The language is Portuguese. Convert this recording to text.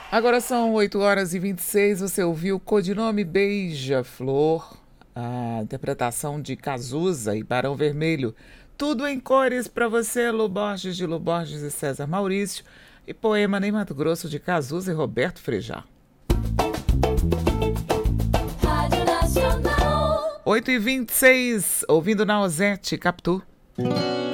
Agora são 8h26. Você ouviu Codinome Beija-Flor, a interpretação de Cazuza e Barão Vermelho. Tudo em cores para você, Lu Borges, de Lu Borges e César Maurício. E poema Nem Mato Grosso, de Cazuza e Roberto Frejá. Rádio Nacional. 8h26, ouvindo Nausete, Capitu.